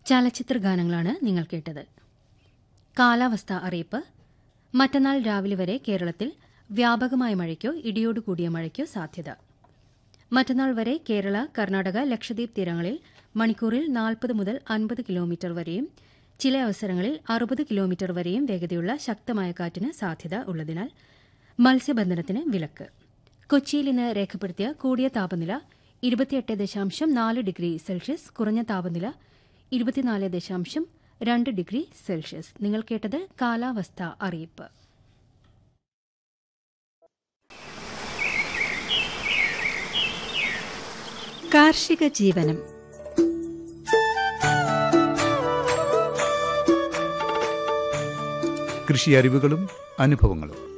ചലച്ചിത്ര ഗാനങ്ങളാണ് നിങ്ങൾ കേട്ടത്. കാലാവസ്ഥാ അറിയിപ്പ്. മറ്റന്നാൾ രാവിലെ വരെ കേരളത്തിൽ വ്യാപകമായ മഴയ്ക്കോ ഇടിയോടുകൂടിയ മഴയ്ക്കോ സാധ്യത. മറ്റന്നാൾ വരെ കേരള, കർണാടക, ലക്ഷദ്വീപ് തീരങ്ങളിൽ മണിക്കൂറിൽ 40 മുതൽ 50 കിലോമീറ്റർ വരെയും ചില അവസരങ്ങളിൽ 60 കിലോമീറ്റർ വരെയും വേഗതയുള്ള ശക്തമായ കാറ്റിന് സാധ്യത ഉള്ളതിനാൽ മത്സ്യബന്ധനത്തിന് വിലക്ക്. കൊച്ചിയിൽ ഇന്ന് രേഖപ്പെടുത്തിയ കൂടിയ താപനില 28.4 ഡിഗ്രി സെൽഷ്യസ്, കുറഞ്ഞ താപനില 24.2 ഡിഗ്രി സെൽഷ്യസ്. നിങ്ങൾ കേട്ടത് കാലാവസ്ഥാ അറിയിപ്പ്. കാർഷിക ജീവനം. കൃഷി അറിവുകളും അനുഭവങ്ങളും.